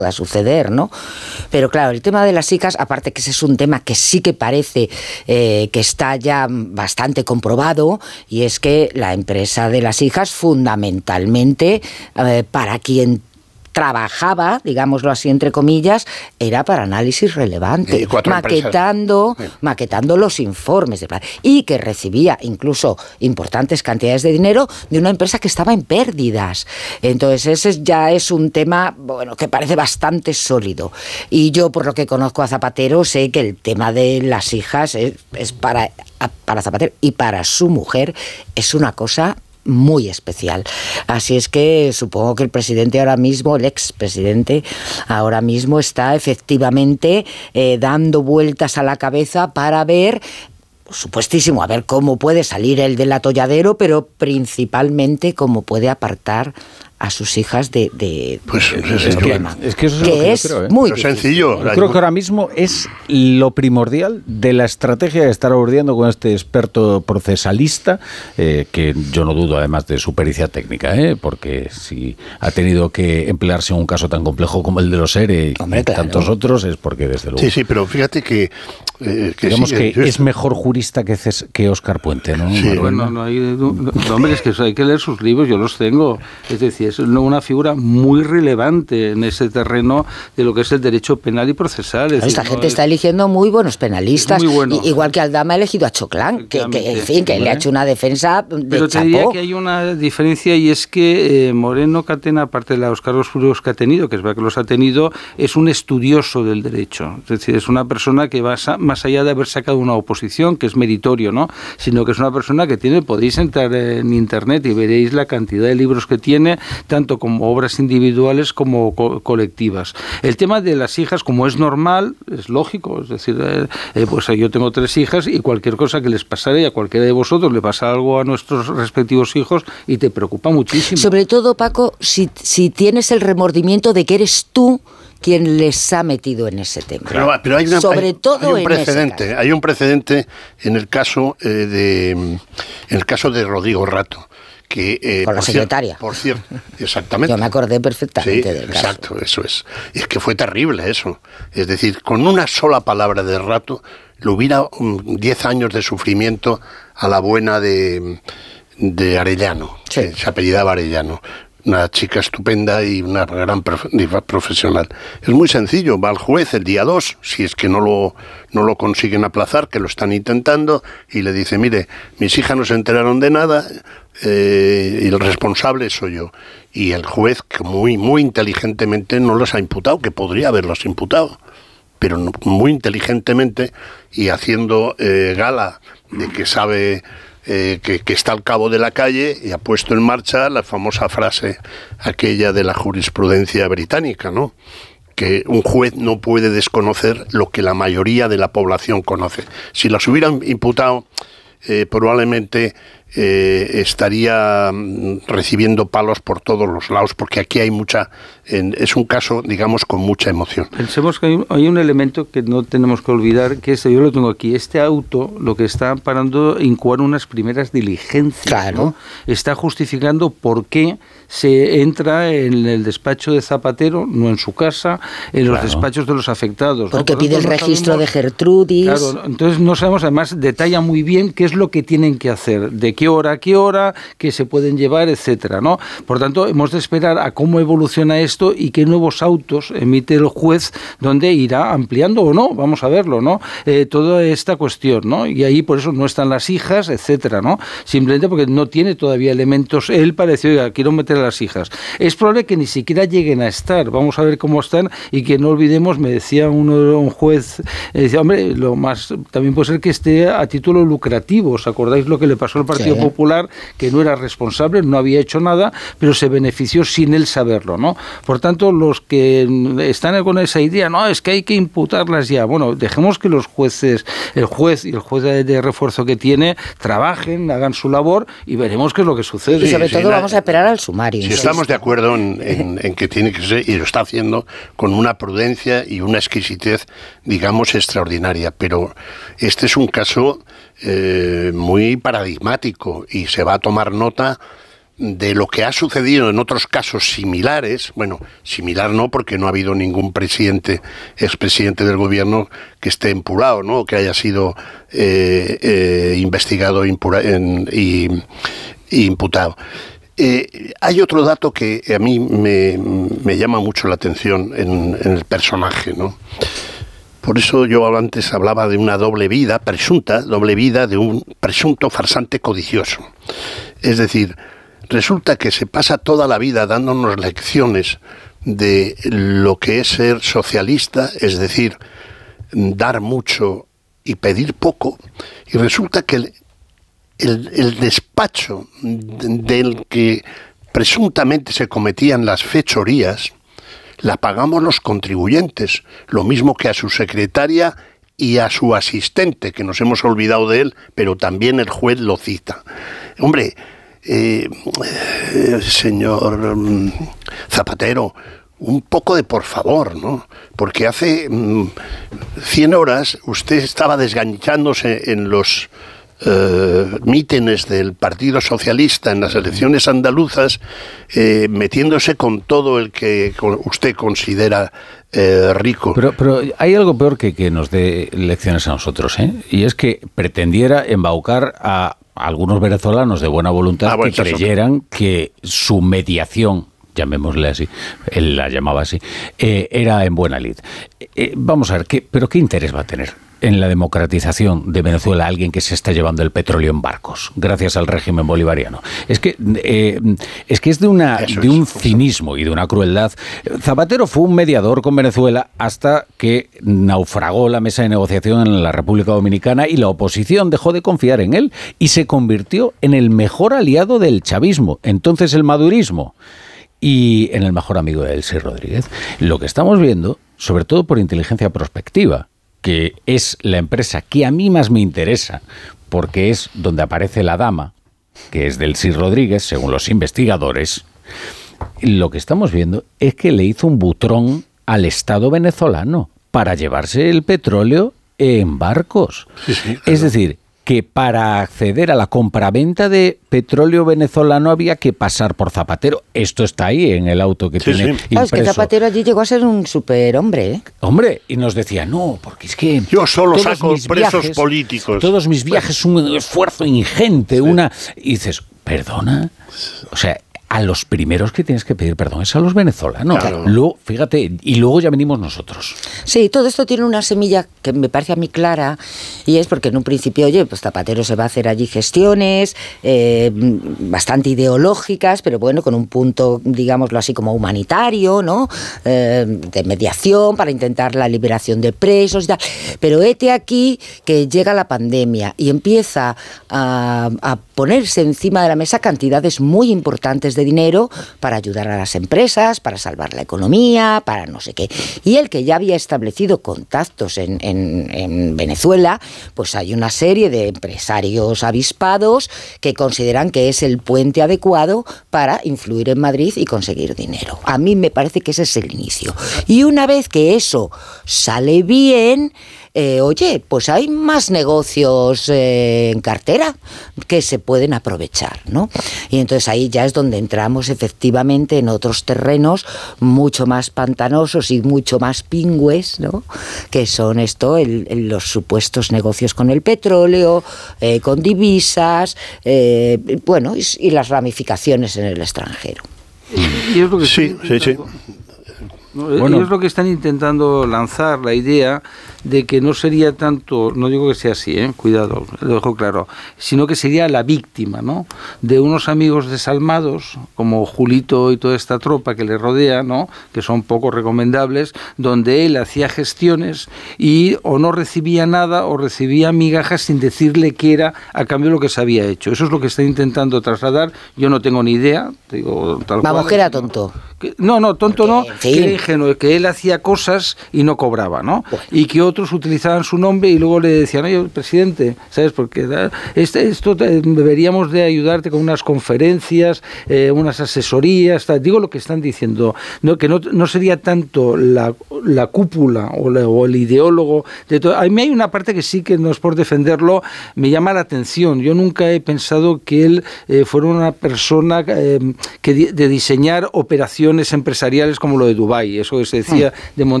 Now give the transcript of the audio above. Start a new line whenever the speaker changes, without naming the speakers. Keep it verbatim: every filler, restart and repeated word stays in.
pueda suceder, ¿no? Pero claro, el tema de las hijas, aparte que ese es un tema que sí que parece eh, que está ya bastante comprobado, y es que la empresa de las hijas fundamentalmente eh, para quien trabajaba, digámoslo así entre comillas, era para análisis relevante, maquetando, sí. maquetando los informes de plan, y que recibía incluso importantes cantidades de dinero de una empresa que estaba en pérdidas. Entonces ese ya es un tema, bueno, que parece bastante sólido. Y yo, por lo que conozco a Zapatero, sé que el tema de las hijas es, es para, para Zapatero y para su mujer es una cosa muy especial. Así es que supongo que el presidente ahora mismo, el expresidente, ahora mismo está efectivamente eh, dando vueltas a la cabeza para ver, por supuestísimo, a ver cómo puede salir el del atolladero, pero principalmente cómo puede apartar a sus hijas de, de,
pues,
de,
de
ese problema.
Es que eso es
que
lo que
es
yo creo, ¿eh?
muy
Pero sencillo.
Yo creo que ahora mismo es lo primordial de la estrategia que estará urdiendo con este experto procesalista, eh, que yo no dudo además de su pericia técnica, ¿eh? Porque si ha tenido que emplearse en un caso tan complejo como el de los ERE y
Hombre, claro.
tantos otros, es porque desde luego...
Sí, sí, pero fíjate que... Eh, que
digamos
sí,
que
yo
es
estoy...
mejor jurista que, Ces- que Óscar Puente, ¿no?
Sí.
Bueno, no hay... No, hombre, es que hay que leer sus libros, yo los tengo. Es decir, es una figura muy relevante en ese terreno de lo que es el derecho penal y procesal. Es
Esta
decir,
gente
no es...
está eligiendo muy buenos penalistas,
muy bueno.
y, igual que Aldama ha elegido a Choclán, que, que en fin, que
¿vale?
le ha hecho una defensa de
Pero te
chapó.
diría que hay una diferencia, y es que eh, Moreno Catena, aparte de los cargos públicos que ha tenido, que es verdad que los ha tenido, es un estudioso del derecho. Es decir, es una persona que va más allá de haber sacado una oposición, que es meritorio, ¿no? Sino que es una persona que tiene, podéis entrar en internet y veréis la cantidad de libros que tiene, tanto como obras individuales como co- colectivas. El tema de las hijas, como es normal, es lógico, es decir, eh, eh, pues yo tengo tres hijas y cualquier cosa que les pasara, y a cualquiera de vosotros le pasa algo a nuestros respectivos hijos y te preocupa muchísimo.
Sobre todo, Paco, si, si tienes el remordimiento de que eres tú quien les ha metido en ese tema.
Pero, pero hay, una,
Sobre
hay,
todo
hay un
en
precedente,
ese caso.
hay un precedente en el caso eh, de en el caso de Rodrigo Rato. Que, eh,
con la
por
secretaria.
Cier- por cierto, exactamente.
Yo me acordé perfectamente
Sí,
del caso.
exacto, eso es. Y es que fue terrible eso. Es decir, con una sola palabra de Rato, le hubiera diez años de sufrimiento a la buena de, de Arellano,
Sí.
que se apellidaba Arellano. Una chica estupenda y una gran prof- profesional. Es muy sencillo, va al juez el día dos, si es que no lo, no lo consiguen aplazar, que lo están intentando, y le dice, mire, mis hijas no se enteraron de nada, eh, y el responsable soy yo. Y el juez, que muy, muy inteligentemente no los ha imputado, que podría haberlos imputado, pero no, muy inteligentemente, y haciendo eh, gala de que sabe... Eh, que, que está al cabo de la calle, y ha puesto en marcha la famosa frase aquella de la jurisprudencia británica, ¿no? Que un juez no puede desconocer lo que la mayoría de la población conoce. Si los hubieran imputado, eh, probablemente eh, estaría recibiendo palos por todos los lados, porque aquí hay mucha, eh, es un caso, digamos, con mucha emoción.
Pensemos que hay un, hay un elemento que no tenemos que olvidar, que es, yo lo tengo aquí, este auto lo que está amparando incoar unas primeras diligencias,
Claro.
¿no? Está justificando por qué se entra en el despacho de Zapatero, no en su casa, en los
Claro.
despachos de los afectados.
Porque
¿no? Por
pide el
tanto, no
registro
sabemos,
de Gertrudis.
Claro, entonces no sabemos, además detalla muy bien qué es lo que tienen que hacer, de qué hora a qué hora, qué se pueden llevar, etcétera, ¿no? Por tanto, hemos de esperar a cómo evoluciona esto y qué nuevos autos emite el juez, donde irá ampliando o no, vamos a verlo, ¿no? Eh, toda esta cuestión, ¿no? Y ahí por eso no están las hijas, etcétera, ¿no? Simplemente porque no tiene todavía elementos él para decir, oiga, quiero meter a las hijas. Es probable que ni siquiera lleguen a estar, vamos a ver cómo están, y que no olvidemos, me decía uno, un juez, eh, decía, hombre, lo más, también puede ser que esté a título lucrativo. ¿Os acordáis lo que le pasó al Partido
Sí.
Popular? Que no era responsable, no había hecho nada, pero se benefició sin él saberlo, ¿no? Por tanto, los que están con esa idea, no, es que hay que imputarlas ya. Bueno, dejemos que los jueces, el juez y el juez de, de refuerzo que tiene, trabajen, hagan su labor y veremos qué es lo que sucede.
Y sobre
Sí,
todo
sí,
vamos a esperar al sumario.
Si
insisto.
estamos de acuerdo en, en, en que tiene que ser, y lo está haciendo con una prudencia y una exquisitez, digamos, extraordinaria, pero este es un caso eh, muy paradigmático, y se va a tomar nota de lo que ha sucedido en otros casos similares, bueno, similar no, porque no ha habido ningún presidente, expresidente del gobierno que esté empurado, ¿no? Que haya sido eh, eh, investigado impura, en, y, y imputado. Eh, hay otro dato que a mí me, me llama mucho la atención en, en el personaje, ¿no? Por eso yo antes hablaba de una doble vida, presunta doble vida de un presunto farsante codicioso. Es decir, resulta que se pasa toda la vida dándonos lecciones de lo que es ser socialista, es decir, dar mucho y pedir poco, y resulta que el, el, el despacho del que presuntamente se cometían las fechorías la pagamos los contribuyentes, lo mismo que a su secretaria y a su asistente, que nos hemos olvidado de él, pero también el juez lo cita. Hombre, eh, eh, señor um, Zapatero, un poco de por favor, ¿no? Porque hace um, cien horas usted estaba desganchándose en los Uh, mítines del Partido Socialista en las elecciones andaluzas, eh, metiéndose con todo el que usted considera eh, rico.
Pero, pero hay algo peor que que nos dé lecciones a nosotros, ¿eh? Y es que pretendiera embaucar a algunos venezolanos de buena voluntad ah, bueno, que creyeran que su mediación, llamémosle así, él la llamaba así, eh, era en buena lid. Eh, vamos a ver, ¿qué, ¿pero qué interés va a tener en la democratización de Venezuela alguien que se está llevando el petróleo en barcos, gracias al régimen bolivariano? Es que eh, es que es de una de un cinismo y de una crueldad. Zapatero fue un mediador con Venezuela hasta que naufragó la mesa de negociación en la República Dominicana y la oposición dejó de confiar en él y se convirtió en el mejor aliado del chavismo, entonces el madurismo, y en el mejor amigo de Delcy Rodríguez. Lo que estamos viendo, sobre todo por inteligencia prospectiva, que es la empresa que a mí más me interesa, porque es donde aparece la dama, que es Delcy Rodríguez, según los investigadores, lo que estamos viendo es que le hizo un butrón al Estado venezolano para llevarse el petróleo en barcos. Sí, sí, claro. Es decir, que para acceder a la compraventa de petróleo venezolano había que pasar por Zapatero. Esto está ahí en el auto que sí, tiene sí.
Claro, es que Zapatero allí llegó a ser un superhombre, ¿eh?
Hombre, y nos decía, no, porque es que...
Yo solo saco presos viajes, políticos.
Todos mis viajes son un esfuerzo ingente, sí. una... Y dices, ¿perdona? O sea... A los primeros que tienes que pedir perdón es a los venezolanos. Claro. Luego, fíjate, y luego ya venimos nosotros.
Sí, todo esto tiene una semilla que me parece a mí clara, y es porque en un principio, oye, pues Zapatero se va a hacer allí gestiones eh, bastante ideológicas, pero bueno, con un punto, digámoslo así, como humanitario, ¿no? Eh, de mediación para intentar la liberación de presos y tal. Pero hete aquí que llega la pandemia y empieza a, a ponerse encima de la mesa cantidades muy importantes de dinero para ayudar a las empresas, para salvar la economía, para no sé qué. Y él, que ya había establecido contactos en, en, en Venezuela, pues hay una serie de empresarios avispados que consideran que es el puente adecuado para influir en Madrid y conseguir dinero. A mí me parece que ese es el inicio. Y una vez que eso sale bien, Eh, oye, pues hay más negocios eh, en cartera que se pueden aprovechar, ¿no? Y entonces ahí ya es donde entramos efectivamente en otros terrenos mucho más pantanosos y mucho más pingües, ¿no? Que son esto, el, el, los supuestos negocios con el petróleo, eh, con divisas, eh, bueno, y, y las ramificaciones en el extranjero.
Y es lo que sí, sí, sí. No, bueno. Ellos lo que están intentando lanzar la idea de que no sería tanto, no digo que sea así, ¿eh? Cuidado, lo dejo claro, sino que sería la víctima, ¿no? De unos amigos desalmados, como Julito y toda esta tropa que le rodea, ¿no? Que son poco recomendables, donde él hacía gestiones y o no recibía nada o recibía migajas sin decirle qué era a cambio de lo que se había hecho. Eso es lo que está intentando trasladar. Yo no tengo ni idea, digo, tal
Vamos,
cual,
que era tonto.
Que, no, no, tonto no, sí. Que era ingenuo, que él hacía cosas y no cobraba, ¿no? Bueno. Y que otros utilizaban su nombre y luego le decían, oye, presidente, ¿sabes? Porque este, esto deberíamos de ayudarte con unas conferencias, eh, unas asesorías, tal. Digo lo que están diciendo, no, que no, no sería tanto la, la cúpula o, la, o el ideólogo de todo. A mí hay una parte que sí que no es por defenderlo, me llama la atención. Yo nunca he pensado que él eh, fuera una persona eh, que de, de diseñar operaciones empresariales como lo de Dubái, eso que se decía de